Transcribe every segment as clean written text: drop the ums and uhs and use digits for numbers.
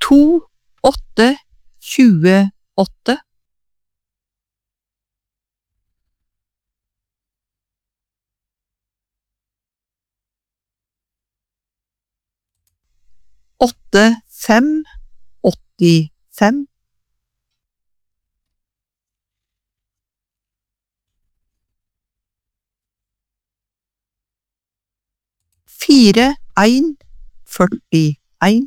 2828 8585 4141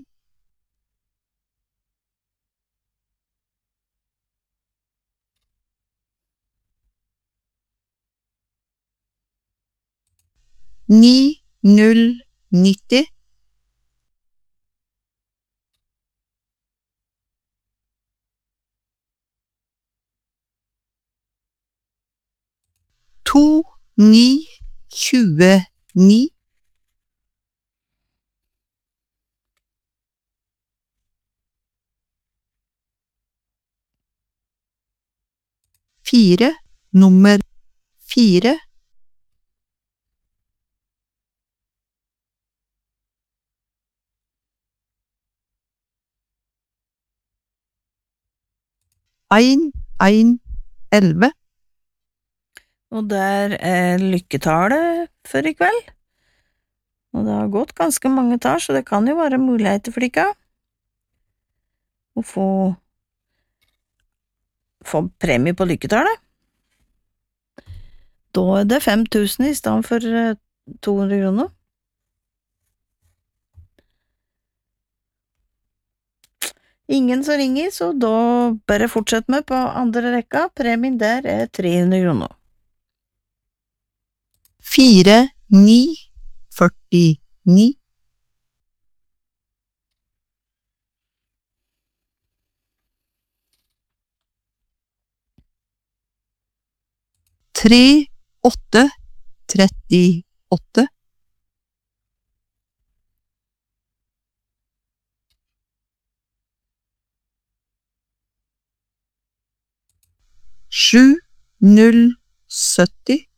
9090 2929 4 nummer 4 1111 Og der lykketallet for i kveld. Og det har gått ganske mange tall, så det kan jo være muligheter for dere å få premie på lykketallet. Da er det 5000 i stedet for 200 kroner. Ingen som ringer, så da bare fortsett med på andre rekka. Premien der er 300 kroner. 4949 3838 7070